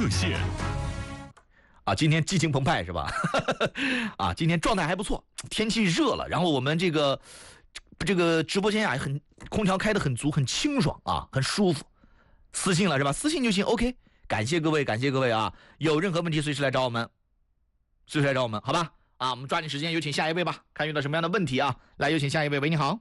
线。今天激情澎湃是吧？今天状态还不错，天气热了，然后我们这个直播间呀，空调开得很足，很清爽啊，很舒服。私信了是吧？私信就行 ，OK。感谢各位啊！有任何问题随时来找我们，好吧？我们抓紧时间，有请下一位吧，看遇到什么样的问题啊？来，有请下一位，喂，你好。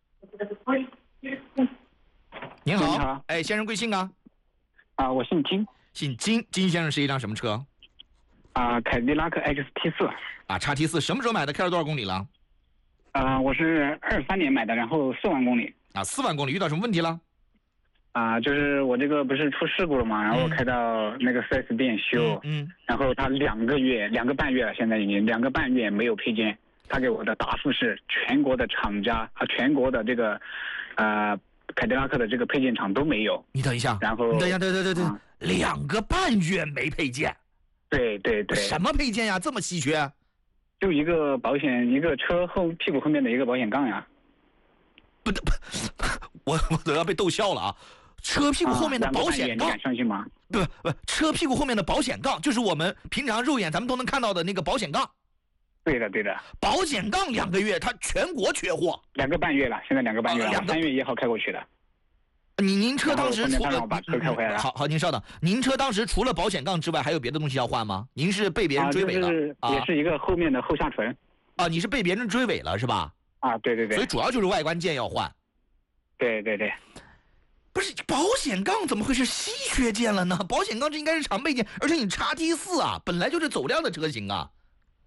您好， 你好， 先生贵姓啊？ 我姓金。 金先生是一辆什么车？ 凯迪拉克 XT4。 XT4 什么时候买的？开了多少公里了？ 我是23年买的，然后4万公里。 4万公里，遇到什么问题了？ 就是我这个不是出事故了嘛，然后开到那个 4S 店修，然后他2个半月了，现在已经2个半月没有配件。他给我的答复是全国的厂家全国的这个凯迪拉克的这个配件厂都没有。 你等一下， 然后你等一下，对，2个半月没配件。对，什么配件呀？这么稀缺？ 就一个保险，一个车屁股后面的一个保险杠呀。 不，我都要被逗笑了啊！车屁股后面的保险杠， 你敢相信吗？ 不，车屁股后面的保险杠就是我们平常肉眼咱们都能看到的那个保险杠。 对的。 保险杠2个月，它全国缺货。 2个半月了，现在2个半月了，3月1号开过去的。 您车当时除了把车开回来了。 好，您稍等。您车当时除了保险杠之外，还有别的东西要换吗？您是被别人追尾了？ 也是一个后面的后下唇。 你是被别人追尾了是吧？ 对。 所以主要就是外观件要换。 对。 不是保险杠怎么会是稀缺件了呢？保险杠这应该是常备件，而且你XT4本来就是走量的车型啊。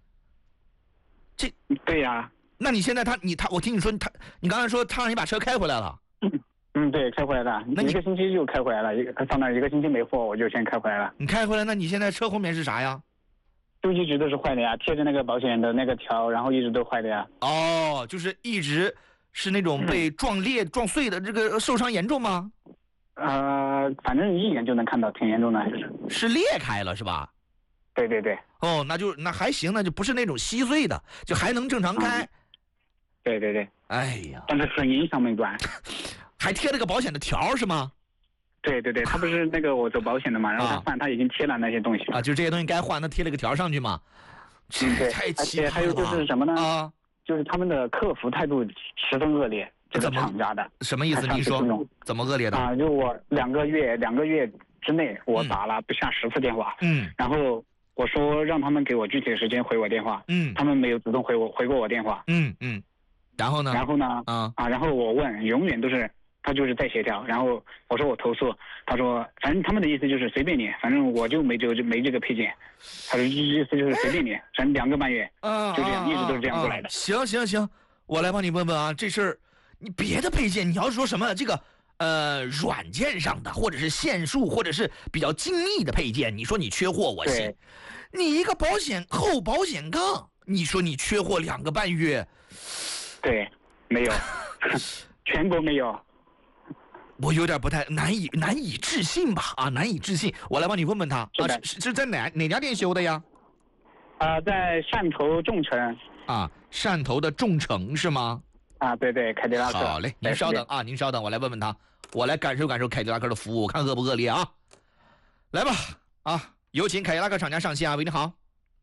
对呀。 那你现在我听你说你刚才说他让你把车开回来了。 对，开回来了，一个星期就开回来了，上那1个星期没货，我就先开回来了。 你开回来，那你现在车后面是啥呀？ 就一直都是坏的呀，贴着那个保险的那个条，然后一直都坏的呀。 就是一直是那种被撞碎的，这个受伤严重吗？ 反正一眼就能看到，挺严重的， 是裂开了是吧？ 对。 那还行，那就不是那种稀碎的，就还能正常开。 对。 哎呀， 但是很影响美观。 还贴了个保险的条是吗？ 对，他不是那个我走保险的嘛，然后他已经贴了那些东西就这些东西该换，他贴了个条上去嘛。 对， 太奇葩了。 而且还有就是什么呢？就是他们的客服态度十分恶劣，这个厂家的。 什么意思？您说怎么恶劣的？ 就我2个月之内，我打了不下10次电话。然后我说让他们给我具体的时间回我电话。他们没有主动回过我电话。 然后呢？ 然后我问，永远都是他就是在协调。然后我说我投诉，他说反正他们的意思就是随便你，反正我就没这个配件。他说意思就是随便你，反正2个半月，就这样，一直都是这样过来的。 行，我来帮你问问啊，这事儿你别的配件，你要说什么这个软件上的，或者是线束，或者是比较精密的配件，你说你缺货我信。你一个后保险杠，你说你缺货2个半月。 对，没有，全国没有。 我有点不太难以置信吧？难以置信。我来帮你问问他是在哪家店修的呀？ 在汕头众诚。 汕头的众诚是吗？ 对，凯迪拉克。 好嘞，您稍等，我来问问他，我来感受凯迪拉克的服务，看恶不恶劣啊？来吧，有请凯迪拉克厂家上线啊！喂，你好。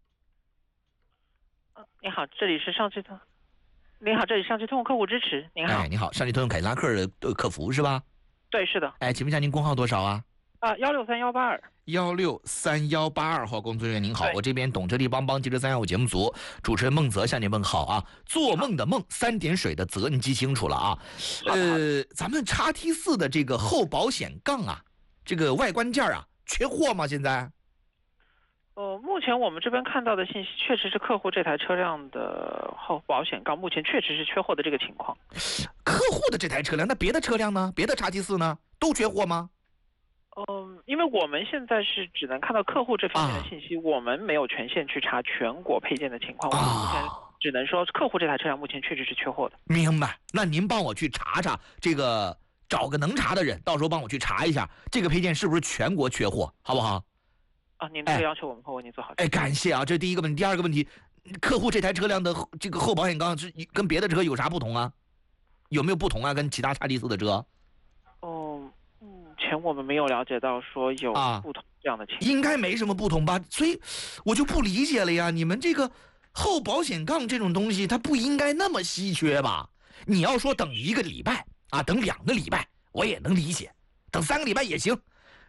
你好，这里是上汽通。您好，这里上汽通用客户支持。您好， 你好，上汽通用凯迪拉克的客服是吧？ 对，是的。 请问一下您工号多少啊 ？163182。 163182号工作人员您好，我这边懂车帝帮帮记者315节目组主持人孟泽向您问好啊。做梦的梦，3点水的泽，你记清楚了啊。咱们XT4的这个后保险杠这个外观件缺货吗？现在？ 目前我们这边看到的信息，确实是客户这台车辆的后保险杠目前确实是缺货的这个情况。 客户的这台车辆，那别的车辆呢？别的XT4呢？都缺货吗？ 因为我们现在是只能看到客户这方面的信息，我们没有权限去查全国配件的情况。我们目前只能说客户这台车辆目前确实是缺货的。 明白？那您帮我去查查这个，找个能查的人，到时候帮我去查一下这个配件是不是全国缺货，好不好？ 您这个要求我们会为您做好。 感谢啊！这是第一个问题。第二个问题，客户这台车辆的这个后保险杠是跟别的车有啥不同啊？有没有不同啊？跟其他XT4的车？ 前我们没有了解到说有不同这样的情况， 应该没什么不同吧？所以我就不理解了呀，你们这个后保险杠这种东西，它不应该那么稀缺吧？你要说等1个礼拜啊，等2个礼拜，我也能理解，等3个礼拜也行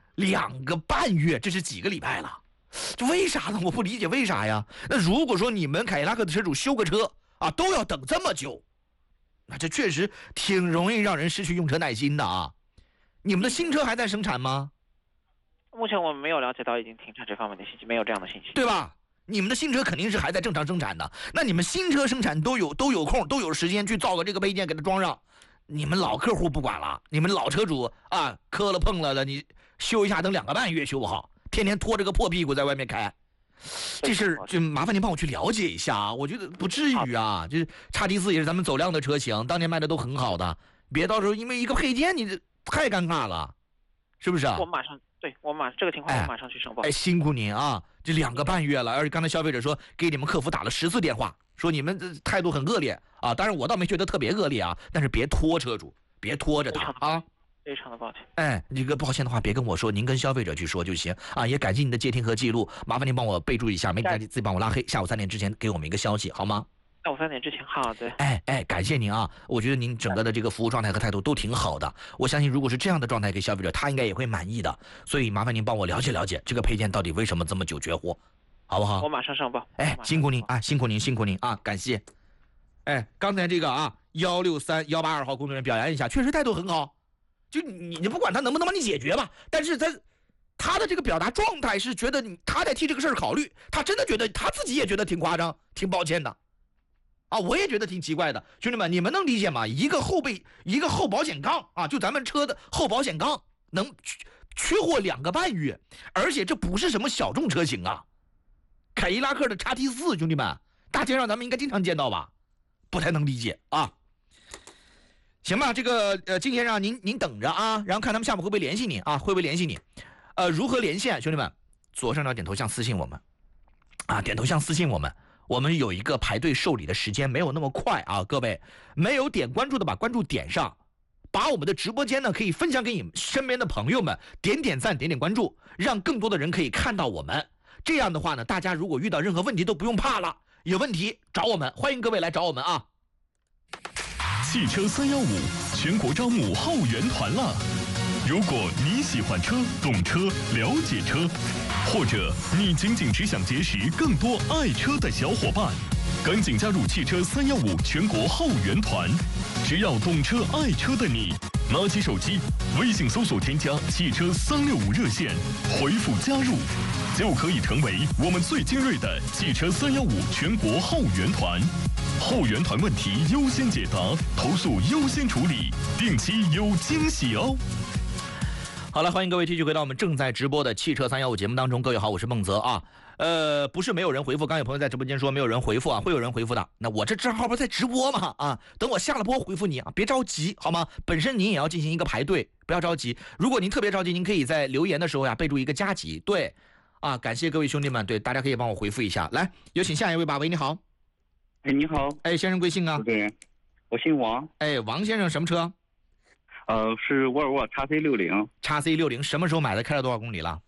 ，2个半月，这是几个礼拜了？这为啥呢？我不理解为啥呀？那如果说你们凯迪拉克的车主修个车啊，都要等这么久，那这确实挺容易让人失去用车耐心的啊。你们的新车还在生产吗？ 目前我们没有了解到已经停产这方面的信息，没有这样的信息， 对吧？你们的新车肯定是还在正常生产的，那你们新车生产都有空，都有时间去造个这个配件给它装上，你们老客户不管了，你们老车主啊，磕了碰了的，你修一下等2个半月修不好，天天拖着个破屁股在外面开，这事儿就麻烦您帮我去了解一下啊，我觉得不至于啊，就是XT4也是咱们走量的车型，当年卖的都很好的，别到时候因为一个配件你这太尴尬了，是不是啊？ 我这个情况我马上去申报。 辛苦您啊，这2个半月了，而且刚才消费者说给你们客服打了10次电话，说你们态度很恶劣啊，当然我倒没觉得特别恶劣啊，但是别拖车主，别拖着他啊。 非常的抱歉。 这个抱歉的话别跟我说，您跟消费者去说就行啊。也感谢您的接听和记录，麻烦您帮我备注一下，没赶紧自己帮我拉黑，下午3点之前给我们一个消息好吗？ 下午3点之前，好的。 感谢您啊！我觉得您整个的这个服务状态和态度都挺好的。我相信，如果是这样的状态给消费者，他应该也会满意的。所以麻烦您帮我了解了解这个配件到底为什么这么久绝货，好不好？ 我马上上报。 辛苦您啊，辛苦您啊，感谢。刚才这个啊，163-182号工作人员表扬一下，确实态度很好。就你不管他能不能帮你解决吧，但是他的这个表达状态是觉得他在替这个事儿考虑，他真的觉得他自己也觉得挺夸张，挺抱歉的。我也觉得挺奇怪的，兄弟们，你们能理解吗？一个后保险杠啊，就咱们车的后保险杠能缺货2个半月，而且这不是什么小众车型啊，凯迪拉克的 XT4，兄弟们，大街上咱们应该经常见到吧？不太能理解啊。行吧，这个金先生您等着啊，然后看他们下面会不会联系你啊？会不会联系你？如何连线？兄弟们，左上角点头像私信我们啊，点头像私信我们。我们有一个排队受理的时间，没有那么快啊，各位没有点关注的把关注点上，把我们的直播间呢可以分享给你们身边的朋友们，点赞，点关注，让更多的人可以看到我们。这样的话呢，大家如果遇到任何问题都不用怕了，有问题找我们，欢迎各位来找我们啊。 汽车315全国招募后援团了。如果你喜欢车、懂车、了解车，或者你仅只想结识更多爱车的小伙伴，赶紧加入汽车315全国后援团。只要懂车爱车的你，拿起手机微信搜索添加汽车365热线，回复加入，就可以成为我们最精锐的汽车315全国后援团。后援团问题优先解答，投诉优先处理，定期有惊喜哦。 好了，欢迎各位继续回到我们正在直播的汽车315节目当中。各位好，我是孟泽啊。不是没有人回复，刚有朋友在直播间说没有人回复啊，会有人回复的。那我这账号不是在直播吗？啊，等我下了播回复你啊，别着急好吗？本身您也要进行一个排队，不要着急。如果您特别着急，您可以在留言的时候呀备注一个加急。对，啊，感谢各位兄弟们，对，大家可以帮我回复一下。来，有请下一位吧。喂，你好。 你好。 先生贵姓啊？ 对，我姓王。 王先生什么车？ 是沃尔沃 XC60。 XC60什么时候买的？开了多少公里了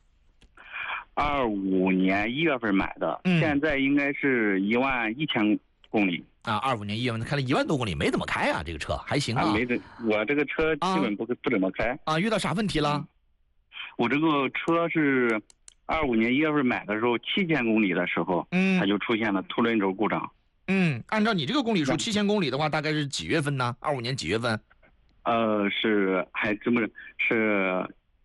？25年1月份买的，现在应该是11000公里啊。25年1月份开了1万多公里，没怎么开啊，这个车还行啊。 我这个车基本不怎么开啊。遇到啥问题了？ 我这个车是25年1月份买的时候，7000公里的时候，它就出现了凸轮轴故障。 按照你这个公里数，7000公里的话，大概是几月份呢？25年几月份？ 还真不是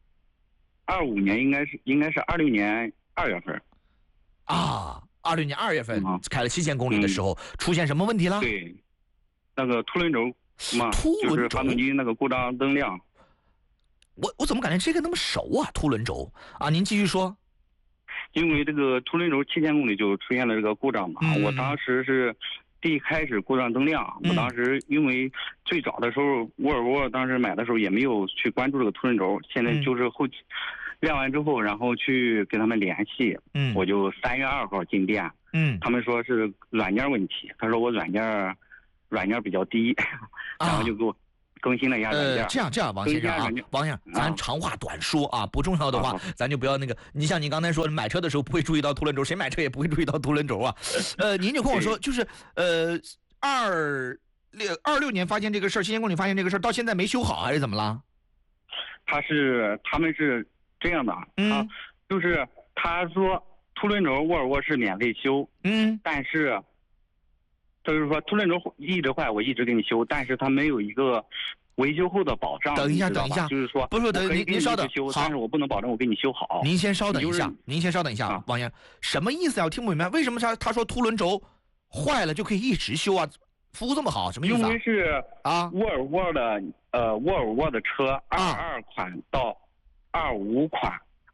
25年，应该是20年2月份啊。20年2月份开了7000公里的时候，出现什么问题了？ 对，那个凸轮轴嘛，就是发动机那个故障灯亮。 我怎么感觉这个那么熟啊？凸轮轴啊，您继续说。 因为这个凸轮轴7000公里就出现了这个故障嘛，我当时是一开始故障灯亮，我当时因为最早的时候沃尔沃当时买的时候也没有去关注这个凸轮轴，现在就是后期亮完之后，然后去跟他们联系，我就3月2号进店，他们说是软件问题，他说我软件比较低，然后就给我更新了一下软件。 这样，王先生啊，王先生，咱长话短说啊，不重要的话，咱就不要那个。你像你刚才说买车的时候不会注意到凸轮轴，谁买车也不会注意到凸轮轴啊。您就跟我说，就是26年发现这个事儿，新鲜公里发现这个事儿，到现在没修好还是怎么了？ 他们是这样的，就是他说凸轮轴沃尔沃是免费修，但是就是说凸轮轴一直坏，我一直给你修，但是他没有一个维修后的保障。 等一下， 就是说不是您稍等， 但是我不能保证我给你修好。 您先稍等一下，王先生，什么意思呀？我听不明白，为什么他说凸轮轴坏了就可以一直修啊？服务这么好，什么意思啊？ 因为是沃尔沃的车22款到25款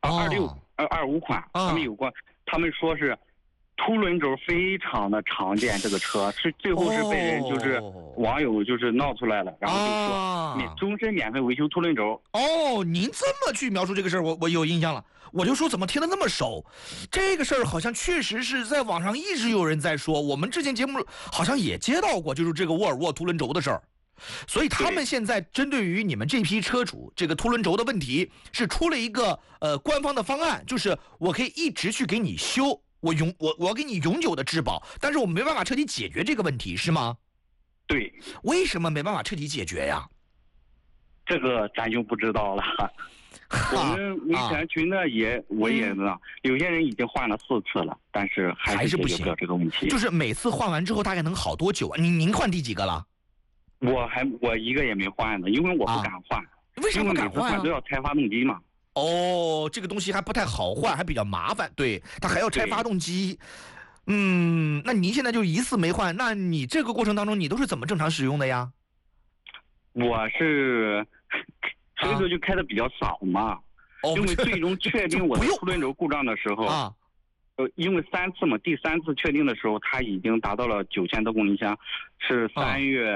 25款，他们有过，他们说是凸轮轴非常的常见，这个车是最后是被人就是网友就是闹出来了，然后就说终身免费维修凸轮轴。 您这么去描述这个事儿，我有印象了。我就说怎么听得那么熟，这个事儿好像确实是在网上一直有人在说，我们之前节目好像也接到过，就是这个沃尔沃凸轮轴的事儿。所以他们现在针对于你们这批车主这个凸轮轴的问题，是出了一个官方的方案，就是我可以一直去给你修，我给你永久的质保，但是我没办法彻底解决这个问题，是吗？ 对。 为我没办法彻底解决呀？ 这个咱就不知道了。我们维权群呢我也呢，有些人已经换了4次了，但是还是解决不了这个问题。 就是每次换完之后大概能好多久啊？您换第几个了？ 我一个也没换呢，因为我不敢换。 为什么不敢换啊？ 因为每次换都要拆发动机嘛。 这个东西还不太好换，还比较麻烦。对，它还要拆发动机。那您现在就一次没换，那你这个过程当中你都是怎么正常使用的呀？ 我是这个就开的比较少嘛，因为最终确定我的凸轮轴故障的时候因为3次嘛，第3次确定的时候，它已经达到了9000多公里箱，是3月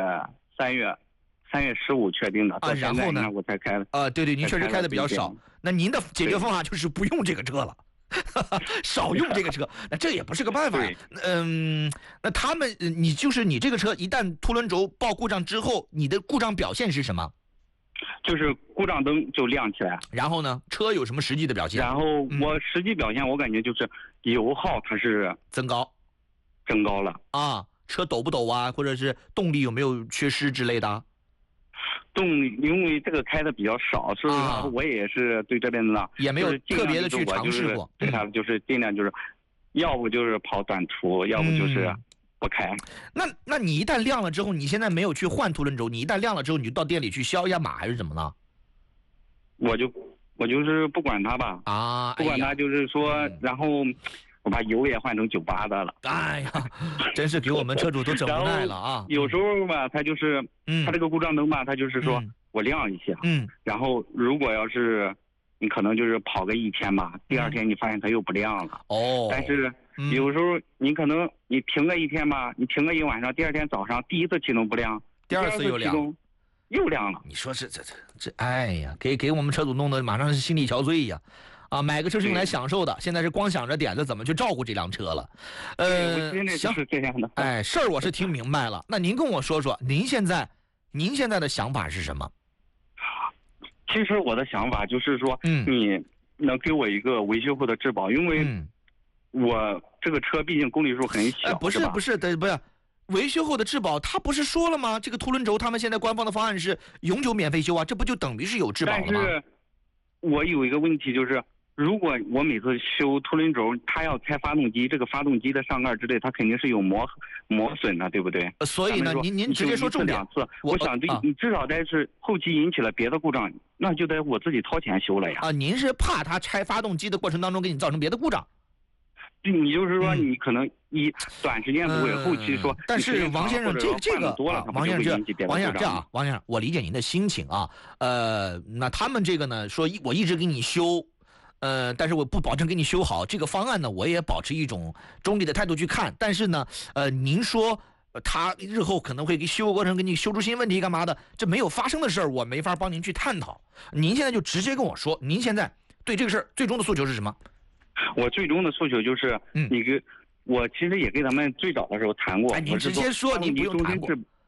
15确定的。 然后呢， 我才开的。 对，您确实开的比较少。那您的解决方法就是不用这个车了，少用这个车。那这也不是个办法。那你这个车一旦凸轮轴报故障之后，你的故障表现是什么？ 就是故障灯就亮起来。 然后呢，车有什么实际的表现？ 然后我实际表现，我感觉就是油耗它是增高了啊。车抖不抖啊？或者是动力有没有缺失之类的？ 因为这个开的比较少，所以说我也是对这边的也没有特别的去尝试过。 对它就是尽量就是，要不就是跑短途，要不就是不开。 那你一旦亮了之后，你现在没有去换凸轮轴，你一旦亮了之后，你就到店里去消一下码还是怎么呢？ 我就是不管它吧不管它，就是说，然后我把油也换成98的了。 哎呀，真是给我们车主都整无奈了啊！ 有时候吧，它就是它这个故障灯吧，它就是说我亮一下，然后如果要是你可能就是跑个1天吧，第2天你发现它又不亮了。但是有时候你可能你停个1天吧，你停个1晚上，第2天早上第一次启动不亮， 第2次又亮了。 你说这，哎呀，给我们车主弄得马上是心力憔悴呀！买个车是用来享受的，现在是光想着点子怎么去照顾这辆车了。 行，是这样的。 事儿我是听明白了。那您跟我说说，您现在的想法是什么？ 其实我的想法就是说，你能给我一个维修后的质保，因为我这个车毕竟公里数很小。 不是，维修后的质保，他不是说了吗？这个凸轮轴他们现在官方的方案是永久免费修啊，这不就等于是有质保了吗？ 但是我有一个问题就是，如果我每次修凸轮轴，它要拆发动机，这个发动机的上盖之类，它肯定是有磨损的，对不对？ 所以呢，您直接说重点。 2次，我想你至少得是后期引起了别的故障，那就得我自己掏钱修了呀。 您是怕它拆发动机的过程当中给你造成别的故障？ 你就是说你可能短时间不会，后期说。 但是王先生，这个王先生这样，王先生，我理解您的心情啊。那他们这个呢，说我一直给你修，但是我不保证给你修好。这个方案呢，我也保持一种中立的态度去看。但是呢，您说他日后可能会给修过程给你修出新问题干嘛的，这没有发生的事儿，我没法帮您去探讨。您现在就直接跟我说，您现在对这个事儿最终的诉求是什么？ 我最终的诉求就是，我其实也跟他们最早的时候谈过。 你直接说，你不用谈过。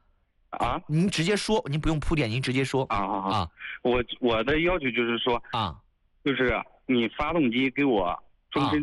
啊， 您直接说，您不用铺垫，您直接说。 啊！我的要求就是说就是你发动机给我终身